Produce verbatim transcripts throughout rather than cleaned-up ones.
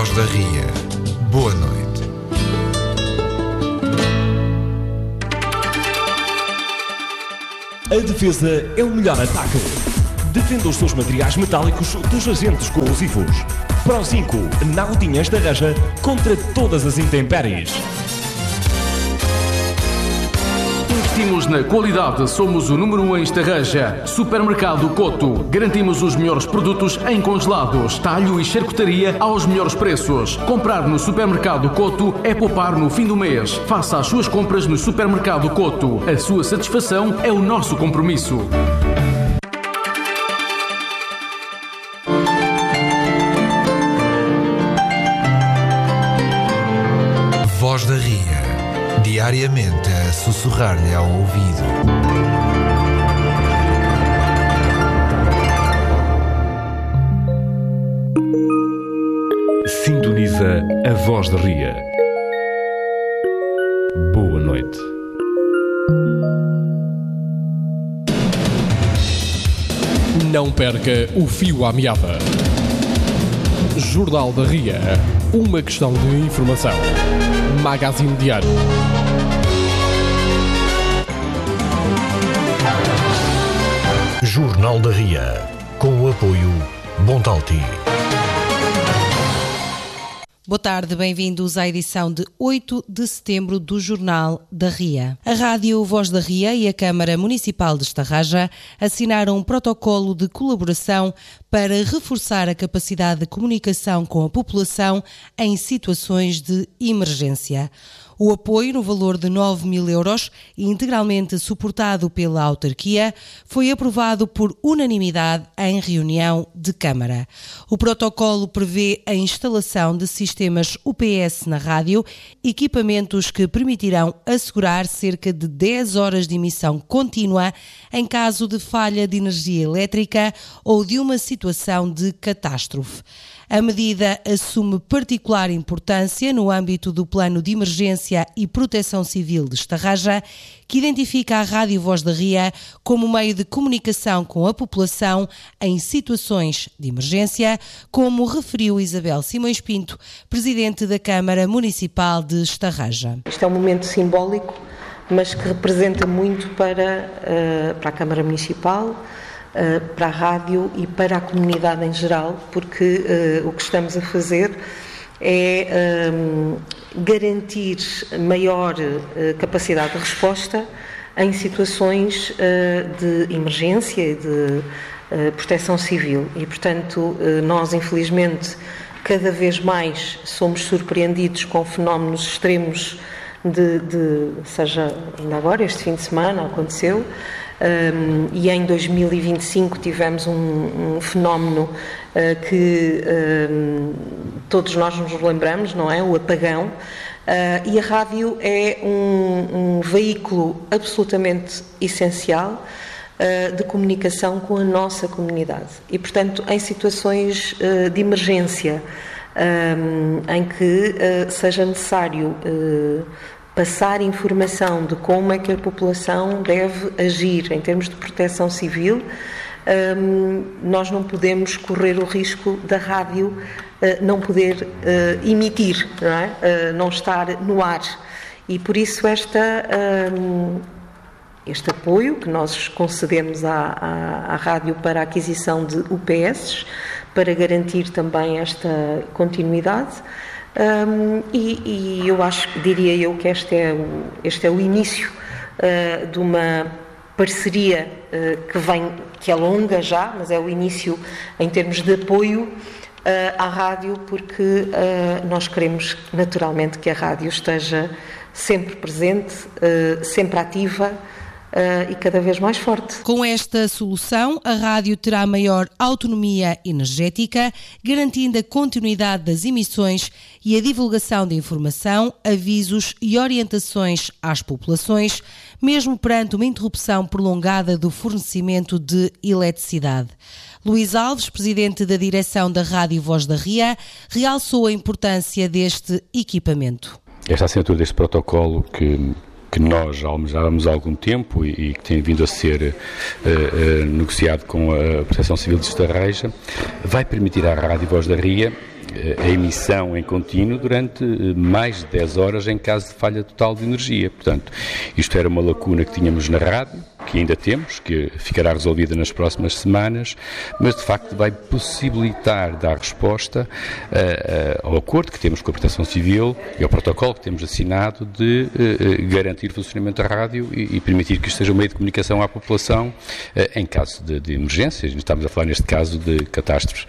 Voz da Ria. Boa noite. A defesa é o melhor ataque. Defenda os seus materiais metálicos dos agentes corrosivos. Pro cinco, Naudinha Estarraja contra todas as intempéries. Investimos na qualidade, somos o número um em Estarraja. Supermercado Coto. Garantimos os melhores produtos em congelados, talho e charcutaria aos melhores preços. Comprar no Supermercado Coto é poupar no fim do mês. Faça as suas compras no Supermercado Coto. A sua satisfação é o nosso compromisso. Voz da Ria. Diariamente a sussurrar-lhe ao ouvido. Sintoniza a Voz da Ria. Boa noite. Não perca o fio à meada. Jornal da Ria. Uma questão de informação. Magazine Diário. Jornal da Ria. Com o apoio Bontalti. Boa tarde, bem-vindos à edição de oito de setembro do Jornal da Ria. A Rádio Voz da Ria e a Câmara Municipal de Estarraja assinaram um protocolo de colaboração para reforçar a capacidade de comunicação com a população em situações de emergência. O apoio, no valor de nove mil euros, integralmente suportado pela autarquia, foi aprovado por unanimidade em reunião de Câmara. O protocolo prevê a instalação de sistemas U P S na rádio, equipamentos que permitirão assegurar cerca de dez horas de emissão contínua em caso de falha de energia elétrica ou de uma situação de catástrofe. A medida assume particular importância no âmbito do Plano de Emergência e Proteção Civil de Estarraja, que identifica a Rádio Voz da Ria como meio de comunicação com a população em situações de emergência, como referiu Isabel Simões Pinto, Presidente da Câmara Municipal de Estarraja. Este é um momento simbólico, mas que representa muito para, uh, para a Câmara Municipal, para a rádio e para a comunidade em geral, porque uh, o que estamos a fazer é um, garantir maior uh, capacidade de resposta em situações uh, de emergência e de uh, proteção civil. E, portanto, uh, nós, infelizmente, cada vez mais somos surpreendidos com fenómenos extremos de, de seja ainda agora, este fim de semana aconteceu, Um, e em dois mil e vinte e cinco tivemos um, um fenómeno uh, que um, todos nós nos lembramos, não é? O apagão. Uh, e a rádio é um, um veículo absolutamente essencial uh, de comunicação com a nossa comunidade. E, portanto, em situações uh, de emergência, um, em que uh, seja necessário uh, passar informação de como é que a população deve agir em termos de proteção civil, um, nós não podemos correr o risco da rádio uh, não poder uh, emitir, não é? Uh, não estar no ar. E por isso esta, um, este apoio que nós concedemos à, à, à rádio para a aquisição de U P S, para garantir também esta continuidade. Um, e, e eu acho, diria eu, que este é o, este é o início uh, de uma parceria uh, que vem, que é longa já, mas é o início em termos de apoio uh, à rádio, porque uh, nós queremos naturalmente que a rádio esteja sempre presente, uh, sempre ativa, Uh, e cada vez mais forte. Com esta solução, a rádio terá maior autonomia energética, garantindo a continuidade das emissões e a divulgação de informação, avisos e orientações às populações, mesmo perante uma interrupção prolongada do fornecimento de eletricidade. Luís Alves, presidente da direção da Rádio Voz da Ria, realçou a importância deste equipamento. Esta assinatura deste protocolo que que nós já almejávamos há algum tempo e, e que tem vindo a ser uh, uh, negociado com a Proteção Civil de Estarraja, vai permitir à Rádio Voz da Ria a emissão em contínuo durante mais de dez horas em caso de falha total de energia. Portanto, isto era uma lacuna que tínhamos na rádio, que ainda temos, que ficará resolvida nas próximas semanas, mas de facto vai possibilitar dar resposta uh, uh, ao acordo que temos com a Proteção Civil e ao protocolo que temos assinado de uh, garantir o funcionamento da rádio e, e permitir que isto seja um meio de comunicação à população uh, em caso de, de emergências. Estamos a falar neste caso de catástrofes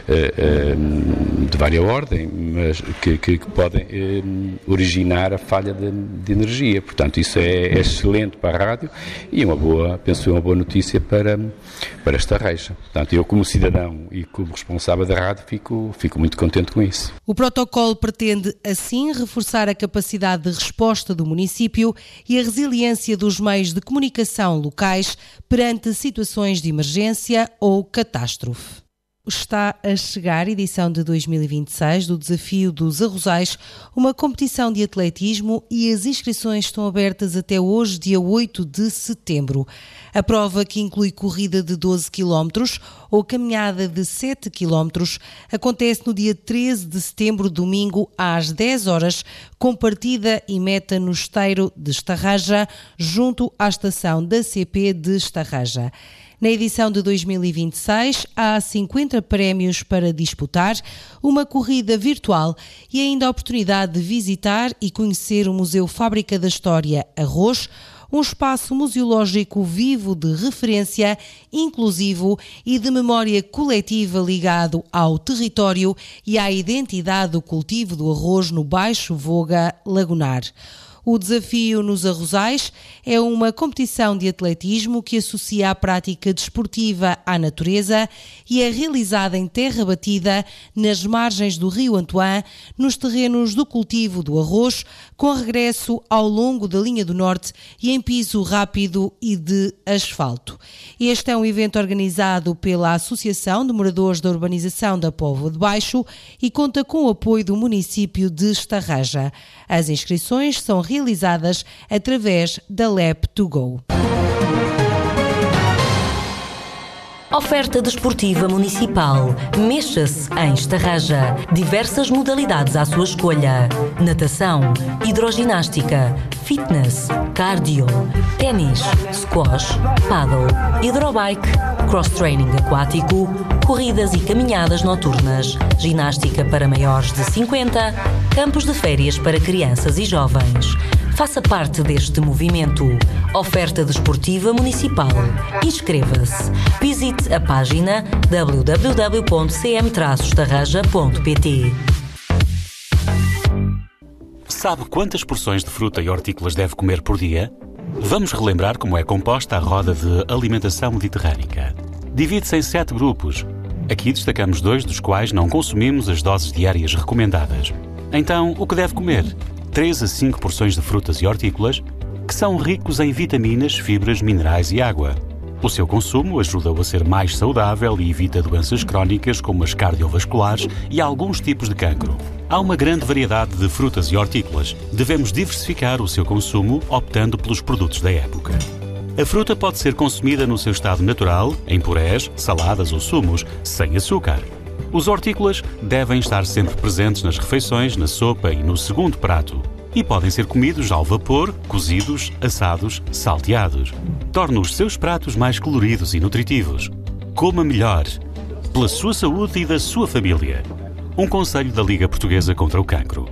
uh, uh, de várias ordem, mas que, que, que podem uh, originar a falha de, de energia. Portanto, isso é, é excelente para a rádio e uma boa, penso eu, uma boa notícia para, para esta região. Portanto, eu como cidadão e como responsável da rádio fico, fico muito contente com isso. O protocolo pretende, assim, reforçar a capacidade de resposta do município e a resiliência dos meios de comunicação locais perante situações de emergência ou catástrofe. Está a chegar a edição de dois mil e vinte e seis do Desafio dos Arrozais, uma competição de atletismo, e as inscrições estão abertas até hoje, dia oito de setembro. A prova, que inclui corrida de doze quilómetros ou caminhada de sete quilómetros, acontece no dia treze de setembro, domingo, às dez horas, com partida e meta no Esteiro de Estarraja, junto à estação da C P de Estarraja. Na edição de dois mil e vinte e seis, há cinquenta prémios para disputar, uma corrida virtual e ainda a oportunidade de visitar e conhecer o Museu Fábrica da História Arroz, um espaço museológico vivo de referência, inclusivo e de memória coletiva ligado ao território e à identidade do cultivo do arroz no Baixo Voga Lagunar. O Desafio nos Arrozais é uma competição de atletismo que associa a prática desportiva à natureza e é realizada em terra batida, nas margens do Rio Antoine, nos terrenos do cultivo do arroz, com regresso ao longo da linha do norte e em piso rápido e de asfalto. Este é um evento organizado pela Associação de Moradores da Urbanização da Póvoa de Baixo e conta com o apoio do município de Estarraja. As inscrições são realizadas através da Lab to Go. Oferta desportiva municipal. Mexa-se em Estarraja. Diversas modalidades à sua escolha. Natação, hidroginástica, fitness, cardio, ténis, squash, paddle, hidrobike, cross-training aquático, corridas e caminhadas noturnas, ginástica para maiores de cinquenta, campos de férias para crianças e jovens. Faça parte deste movimento. Oferta desportiva municipal. Inscreva-se. Visite a página w w w ponto c m traço estarraja ponto p t. Sabe quantas porções de fruta e hortícolas deve comer por dia? Vamos relembrar como é composta a roda de alimentação mediterrânica. Divide-se em sete grupos. Aqui destacamos dois dos quais não consumimos as doses diárias recomendadas. Então, o que deve comer? três a cinco porções de frutas e hortícolas, que são ricos em vitaminas, fibras, minerais e água. O seu consumo ajuda-o a ser mais saudável e evita doenças crónicas como as cardiovasculares e alguns tipos de cancro. Há uma grande variedade de frutas e hortícolas. Devemos diversificar o seu consumo optando pelos produtos da época. A fruta pode ser consumida no seu estado natural, em purés, saladas ou sumos, sem açúcar. Os hortícolas devem estar sempre presentes nas refeições, na sopa e no segundo prato. E podem ser comidos ao vapor, cozidos, assados, salteados. Torna os seus pratos mais coloridos e nutritivos. Coma melhor, pela sua saúde e da sua família. Um conselho da Liga Portuguesa contra o Cancro.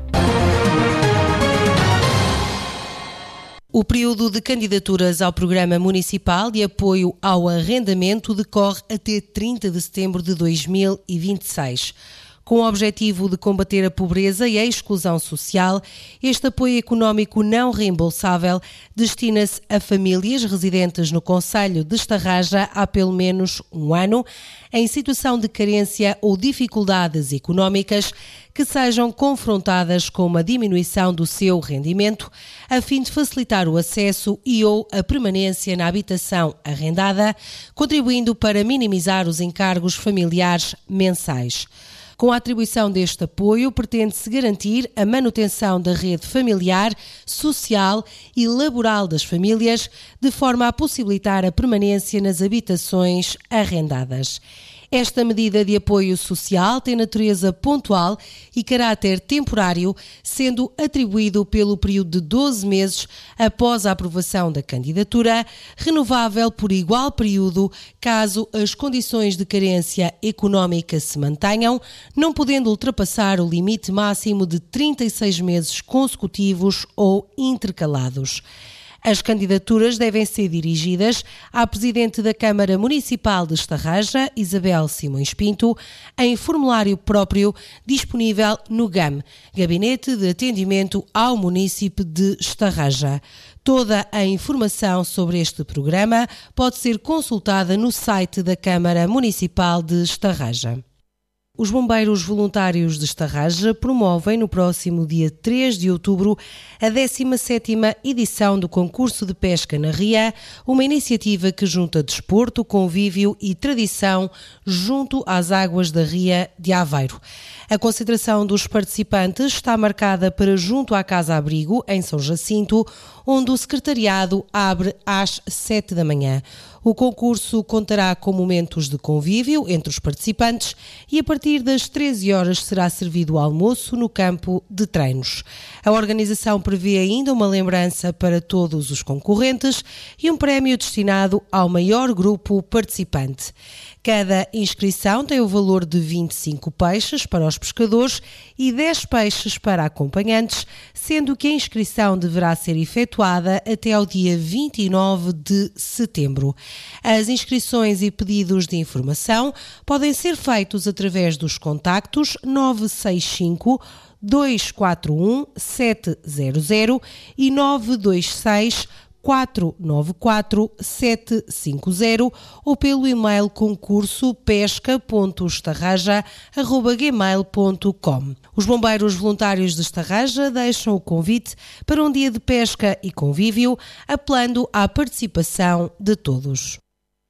O período de candidaturas ao Programa Municipal de Apoio ao Arrendamento decorre até trinta de setembro de dois mil e vinte e seis. Com o objetivo de combater a pobreza e a exclusão social, este apoio económico não reembolsável destina-se a famílias residentes no concelho de Estarraja há pelo menos um ano, em situação de carência ou dificuldades económicas, que sejam confrontadas com uma diminuição do seu rendimento, a fim de facilitar o acesso e ou a permanência na habitação arrendada, contribuindo para minimizar os encargos familiares mensais. Com a atribuição deste apoio, pretende-se garantir a manutenção da rede familiar, social e laboral das famílias, de forma a possibilitar a permanência nas habitações arrendadas. Esta medida de apoio social tem natureza pontual e caráter temporário, sendo atribuído pelo período de doze meses após a aprovação da candidatura, renovável por igual período caso as condições de carência económica se mantenham, não podendo ultrapassar o limite máximo de trinta e seis meses consecutivos ou intercalados. As candidaturas devem ser dirigidas à Presidente da Câmara Municipal de Estarraja, Isabel Simões Pinto, em formulário próprio disponível no G A M, Gabinete de Atendimento ao Munícipe de Estarraja. Toda a informação sobre este programa pode ser consultada no site da Câmara Municipal de Estarraja. Os bombeiros voluntários de Estarraja promovem no próximo dia três de outubro a décima sétima edição do concurso de pesca na Ria, uma iniciativa que junta desporto, convívio e tradição junto às águas da Ria de Aveiro. A concentração dos participantes está marcada para junto à Casa Abrigo, em São Jacinto, onde o secretariado abre às sete da manhã. O concurso contará com momentos de convívio entre os participantes e a partir das treze horas será servido o almoço no campo de treinos. A organização prevê ainda uma lembrança para todos os concorrentes e um prémio destinado ao maior grupo participante. Cada inscrição tem o valor de vinte e cinco peixes para os pescadores e dez peixes para acompanhantes, sendo que a inscrição deverá ser efetuada até ao dia vinte e nove de setembro. As inscrições e pedidos de informação podem ser feitos através dos contactos nove seis cinco, dois quatro um, sete zero zero e nove dois seis, quatro nove quatro, sete cinco zero ou pelo e-mail concurso pesca ponto estarraja arroba gmail ponto com. Os bombeiros voluntários de Estarraja deixam o convite para um dia de pesca e convívio, apelando à participação de todos.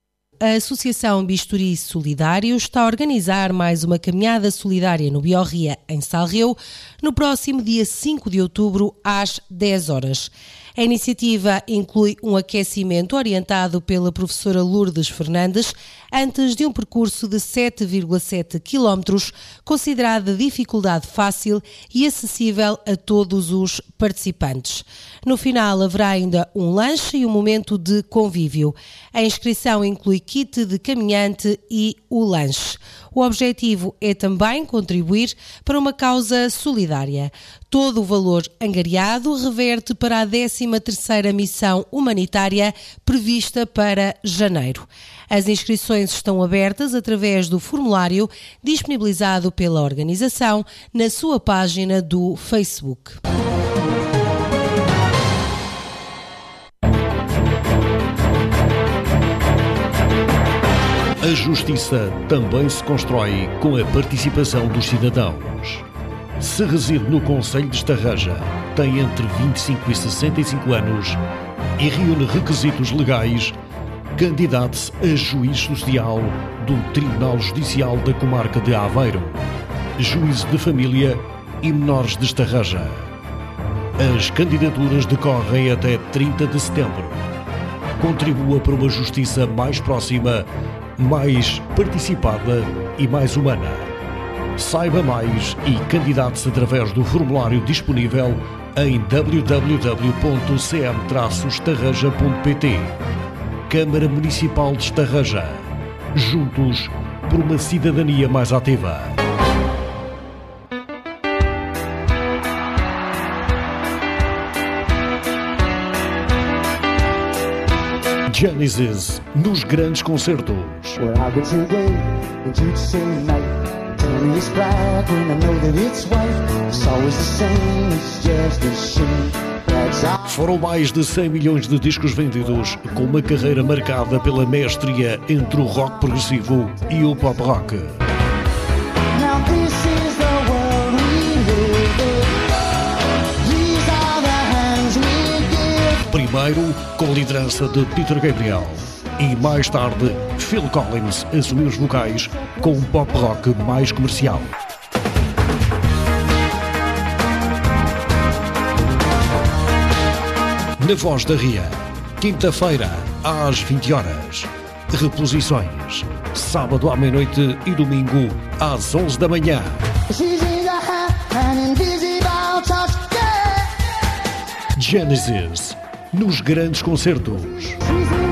A Associação Bisturi Solidário está a organizar mais uma caminhada solidária no Biorria, em Salreu, no próximo dia cinco de outubro, às dez horas. A iniciativa inclui um aquecimento orientado pela professora Lourdes Fernandes antes de um percurso de sete vírgula sete quilómetros, considerado de dificuldade fácil e acessível a todos os participantes. No final haverá ainda um lanche e um momento de convívio. A inscrição inclui kit de caminhante e o lanche. O objetivo é também contribuir para uma causa solidária. Todo o valor angariado reverte para a décima terceira missão humanitária prevista para janeiro. As inscrições estão abertas através do formulário disponibilizado pela organização na sua página do Facebook. A justiça também se constrói com a participação dos cidadãos. Se reside no concelho de Estarraja, tem entre vinte e cinco e sessenta e cinco anos e reúne requisitos legais, candidate-se a juiz social do Tribunal Judicial da Comarca de Aveiro, juízo de família e menores de Estarraja. As candidaturas decorrem até trinta de setembro. Contribua para uma justiça mais próxima, mais participada e mais humana. Saiba mais e candidate-se através do formulário disponível em w w w ponto c m traço estarraja ponto p t. Câmara Municipal de Estarraja. Juntos por uma cidadania mais ativa. Genesis nos grandes concertos. Foram mais de cem milhões de discos vendidos, com uma carreira marcada pela mestria entre o rock progressivo e o pop rock. Primeiro, com liderança de Peter Gabriel, e mais tarde, Phil Collins assumiu os vocais com um pop rock mais comercial. Na Voz da Ria, quinta-feira, às vinte horas. Reposições, sábado à meia-noite e domingo às onze da manhã. Genesis, nos grandes concertos.